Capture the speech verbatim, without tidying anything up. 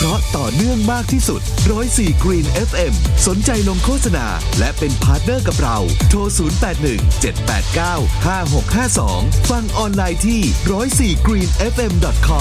เพราะต่อเนื่องมากที่สุดหนึ่งศูนย์สี่ Green เอฟ เอ็ม สนใจลงโฆษณาและเป็นพาร์ทเนอร์กับเราโทรศูนย์ แปด หนึ่ง เจ็ด แปด เก้า ห้า หก ห้า สองฟังออนไลน์ที่หนึ่งศูนย์สี่ กรีน เอฟ เอ็ม ดอท คอม